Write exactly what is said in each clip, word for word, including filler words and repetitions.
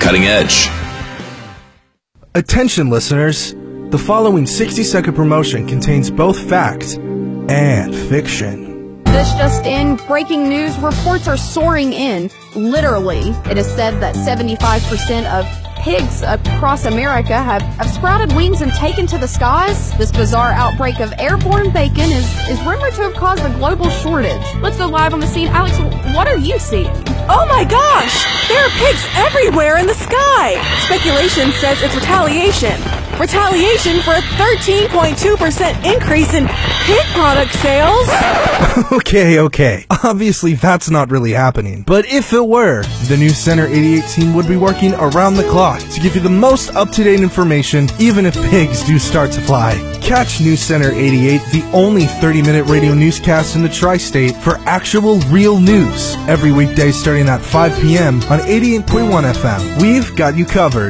cutting edge. Attention listeners, the following sixty second promotion contains both fact and fiction. This just in, breaking news, reports are soaring in. Literally, it is said that seventy-five percent of pigs across America have, have sprouted wings and taken to the skies. This bizarre outbreak of airborne bacon is, is rumored to have caused a global shortage. Let's go live on the scene. Alex, what are you seeing? Oh my gosh! There are pigs everywhere in the sky! Speculation says it's retaliation. Retaliation for a thirteen point two percent increase in pig product sales? Okay, okay. Obviously that's not really happening. But if it were, the News Center eighty-eight team would be working around the clock to give you the most up-to-date information, even if pigs do start to fly. Catch News Center eighty-eight, the only thirty minute radio newscast in the tri-state for actual real news, every weekday starting at five p m on eighty-eight point one F M. We've got you covered.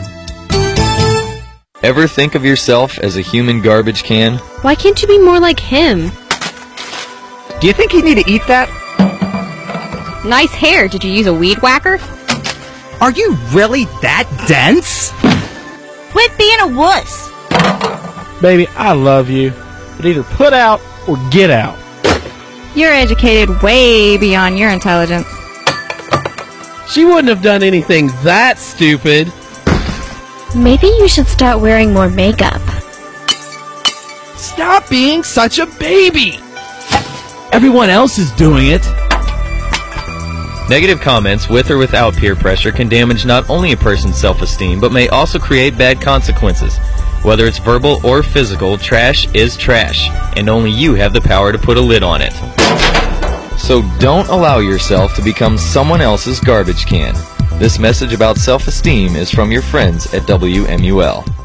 Ever think of yourself as a human garbage can? Why can't you be more like him? Do you think you need to eat that? Nice hair. Did you use a weed whacker? Are you really that dense? Quit being a wuss. Baby, I love you, but either put out or get out. You're educated way beyond your intelligence. She wouldn't have done anything that stupid. Maybe you should start wearing more makeup. Stop being such a baby! Everyone else is doing it. Negative comments with or without peer pressure can damage not only a person's self-esteem, but may also create bad consequences. Whether it's verbal or physical, trash is trash, and only you have the power to put a lid on it. So don't allow yourself to become someone else's garbage can. This message about self-esteem is from your friends at W M U L.